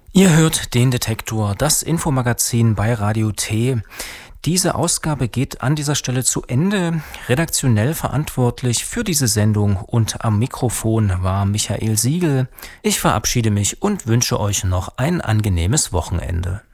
Ihr hört den Detektor, das Infomagazin bei Radio T. Diese Ausgabe geht an dieser Stelle zu Ende. Redaktionell verantwortlich für diese Sendung und am Mikrofon war Michael Siegel. Ich verabschiede mich und wünsche euch noch ein angenehmes Wochenende.